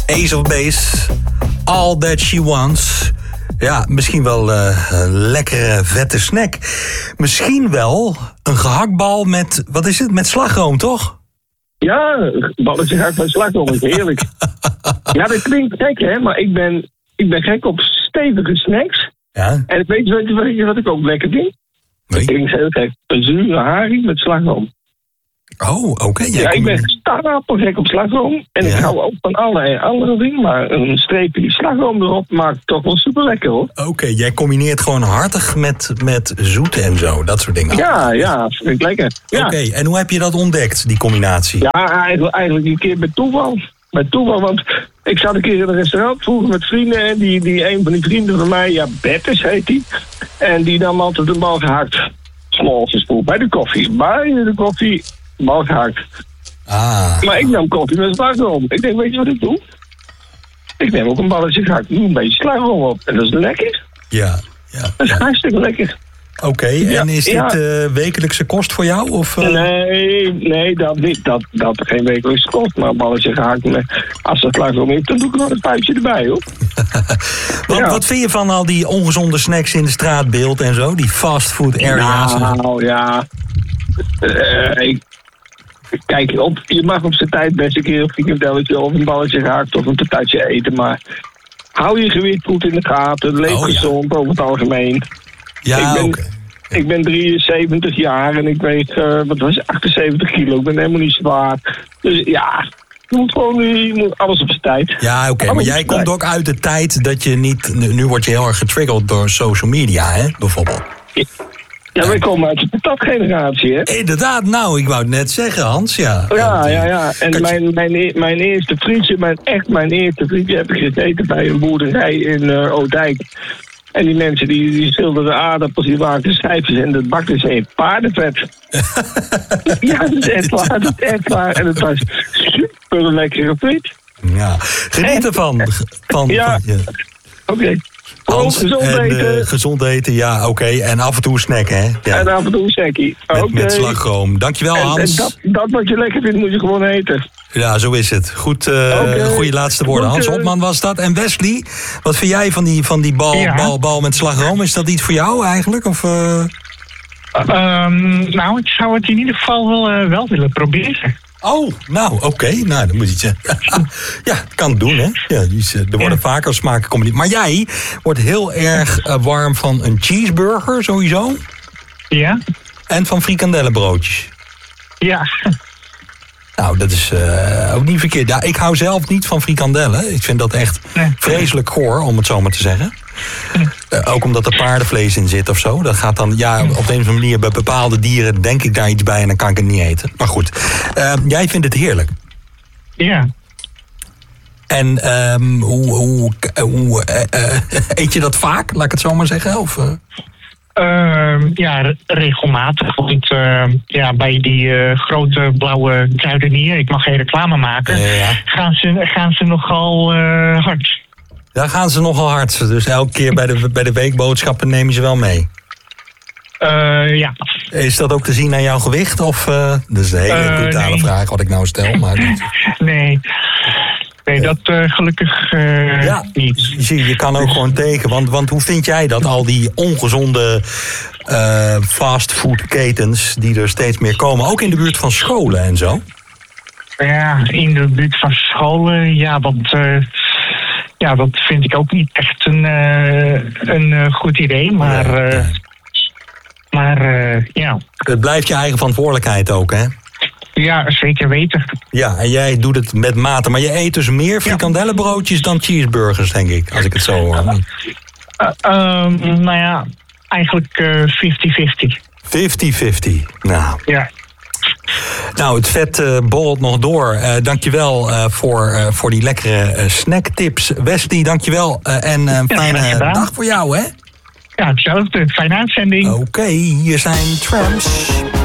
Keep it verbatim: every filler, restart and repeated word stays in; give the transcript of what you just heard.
Ace of Base, All That She Wants. Ja, misschien wel uh, een lekkere, vette snack. Misschien wel een gehaktbal met, wat is het, met slagroom, toch? Ja, balletje gehakt met slagroom is heerlijk. Ja, dat klinkt gek, hè, maar ik ben, ik ben gek op stevige snacks. Ja. En weet je wat, wat, wat ik ook lekker vind? Nee. Dat klinkt heel gek. Een zure haring met slagroom. Oh, oké. Okay. Ja, ik ben stapelgek op slagroom. En ja. ik hou ook van allerlei andere dingen. Maar een streepje slagroom erop maakt het toch wel super lekker, hoor. Oké, okay, jij combineert gewoon hartig met, met zoet en zo. Dat soort dingen. Ja, ja, vind ik lekker. Ja. Oké, okay, en hoe heb je dat ontdekt, die combinatie? Ja, eigenlijk, eigenlijk een keer bij toeval. Bij toeval, want ik zat een keer in een restaurant vroeger met vrienden. En die, die, een van die vrienden van mij, ja, Bertus heet die. En die nam altijd een bal gehakt. Smallse spoel bij de koffie. Bij de koffie. Bal gehakt. Ah. Maar ik nam koffie met slagroom. Ik denk, weet je wat ik doe? Ik neem ook een balletje gehakt, doe een beetje slagroom op. En dat is lekker. Ja, ja. Dat is ja. hartstikke lekker. Oké, okay, ja, en is dit ja. uh, wekelijkse kost voor jou? Of, uh... Nee, nee, dat niet. Dat, dat geen wekelijkse kost. Maar een balletje gehakt, met, als er slagroom heeft, dan doe ik nog een puitje erbij, hoor. wat, ja. wat vind je van al die ongezonde snacks in de straatbeeld en zo? Die fastfood areas? Nou, ja. Uh, ik, Kijk, op, je mag op zijn tijd best een keer een frikandelletje of een balletje gehakt of een patatje eten, maar hou je gewicht goed in de gaten, leef oh, gezond ja. over het algemeen. Ja, ik ben, okay. ik ben drieënzeventig jaar en ik weeg, uh, wat was het, achtenzeventig kilo. Ik ben helemaal niet zwaar. Dus ja, je moet gewoon je moet alles op zijn tijd. Ja, oké, okay, maar jij komt ook uit de tijd dat je niet, nu, nu word je heel erg getriggerd door social media, hè, bijvoorbeeld. Ja. Ja, wij komen uit de patatgeneratie, hè? Inderdaad, nou, ik wou het net zeggen, Hans, ja. Ja, ja, ja. En mijn, mijn, mijn eerste frietje, mijn, echt mijn eerste frietje heb ik gegeten bij een boerderij in uh, Oudijk. En die mensen die, die schilderden aardappels, die maakten schijfjes en dat bakten ze in paardenvet. Ja, dat is echt waar, dat is echt waar. En het was super lekkere friet. Ja, geniet ervan. Van, ja, ja. oké. Okay. Hans, gezond eten. Uh, gezond eten, ja, oké. Okay. En af en toe snacken, hè? Ja. En af en toe een snackie. Met, okay. met slagroom. Dankjewel, en, Hans. En dat, dat wat je lekker vindt, moet je gewoon eten. Ja, zo is het. Goed, uh, okay. Goede laatste woorden. Hans Hopman was dat. En Wesley, wat vind jij van die, van die bal, ja. bal, bal met slagroom? Is dat iets voor jou eigenlijk? Of, uh... um, nou, ik zou het in ieder geval wel, uh, wel willen proberen. Oh, nou, oké. Okay. Nou, dan moet je ja, het kan doen, hè. Ja, er worden ja. vaker smaken combinatie. Maar jij wordt heel erg uh, warm van een cheeseburger, sowieso. Ja. En van frikandellenbroodjes. Ja. Nou, dat is uh, ook niet verkeerd. Ja, ik hou zelf niet van frikandellen. Ik vind dat echt nee. vreselijk goor, om het zo maar te zeggen. Uh, ook omdat er paardenvlees in zit of zo. Dat gaat dan, ja, op de een of andere manier bij bepaalde dieren denk ik daar iets bij en dan kan ik het niet eten. Maar goed, uh, jij vindt het heerlijk. Ja. En um, hoe, hoe, hoe uh, uh, eet je dat vaak, laat ik het zo maar zeggen? Of, uh? Uh, ja, regelmatig. Want uh, ja, bij die uh, grote blauwe kruidenier, ik mag geen reclame maken, ja, ja. gaan, ze, gaan ze nogal uh, hard. Daar gaan ze nogal hard. Dus elke keer bij de, bij de weekboodschappen neem je ze wel mee. Uh, ja. Is dat ook te zien aan jouw gewicht? Of, uh, dat is een hele uh, brutale nee. vraag wat ik nou stel. Maar niet. Nee. Nee, dat uh, gelukkig uh, ja, niet. Zie, je kan ook gewoon tegen. Want, want hoe vind jij dat al die ongezonde uh, fastfoodketens die er steeds meer komen, ook in de buurt van scholen en zo? Ja, in de buurt van scholen, ja, want uh, ja, dat vind ik ook niet echt een, uh, een uh, goed idee. Maar, nee, nee. Uh, maar uh, ja. Het blijft je eigen verantwoordelijkheid ook, hè? Ja, zeker weten. Ja, en jij doet het met mate. Maar je eet dus meer frikandellenbroodjes dan cheeseburgers, denk ik. Als ik het zo hoor. Uh, um, nou ja, eigenlijk vijftig vijftig. vijftig vijftig. Nou. Ja. Nou, het vet uh, borrelt nog door. Uh, dankjewel uh, voor, uh, voor die lekkere uh, snacktips. Wesley, dankjewel. Uh, en een uh, fijne ja, dag voor jou, hè? Ja, hetzelfde. Fijne uitzending. Oké, okay, hier zijn Tramps.